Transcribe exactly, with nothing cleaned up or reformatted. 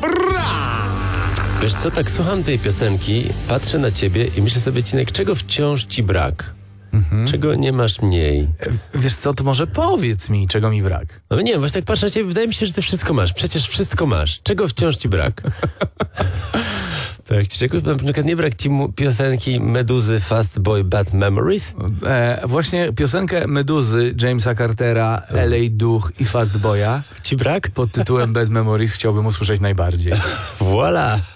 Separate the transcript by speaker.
Speaker 1: Bra!
Speaker 2: Wiesz co, tak słucham tej piosenki, patrzę na ciebie i myślę sobie, Cinek, czego wciąż ci brak? Mhm. Czego nie masz mniej?
Speaker 1: Wiesz co, to może powiedz mi, czego mi brak.
Speaker 2: No nie wiem, właśnie tak patrzę na ciebie, wydaje mi się, że ty wszystko masz. Przecież wszystko masz. Czego wciąż ci brak? Brak ci czegoś? Na przykład nie brak ci mu piosenki Meduzy Fast Boy Bad Memories?
Speaker 1: E, właśnie piosenkę Meduzy, Jamesa Cartera, L A Duch i Fast Boya
Speaker 2: ci brak?
Speaker 1: pod tytułem Bad Memories chciałbym usłyszeć najbardziej.
Speaker 2: Voilà!